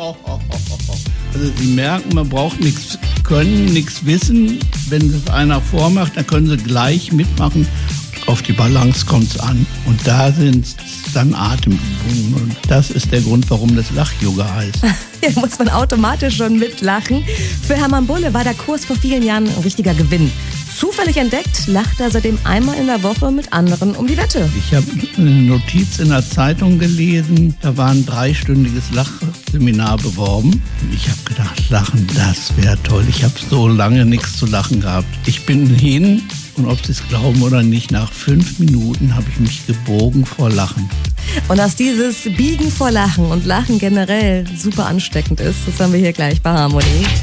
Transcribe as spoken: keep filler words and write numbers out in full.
Also Sie merken, man braucht nichts können, nichts wissen. Wenn es einer vormacht, dann können Sie gleich mitmachen. Auf die Balance kommt es an. Und da sind dann Atemübungen. Und das ist der Grund, warum das Lach-Yoga heißt. Hier muss man automatisch schon mitlachen. Für Hermann Bulle war der Kurs vor vielen Jahren ein richtiger Gewinn. Zufällig entdeckt, lacht er seitdem einmal in der Woche mit anderen um die Wette. Ich habe eine Notiz in der Zeitung gelesen, da war ein dreistündiges Lachseminar beworben. Ich habe gedacht, Lachen, das wäre toll. Ich habe so lange nichts zu lachen gehabt. Ich bin hin und ob Sie es glauben oder nicht, nach fünf Minuten habe ich mich gebogen vor Lachen. Und dass dieses Biegen vor Lachen und Lachen generell super ansteckend ist, das haben wir hier gleich bei Harmonie.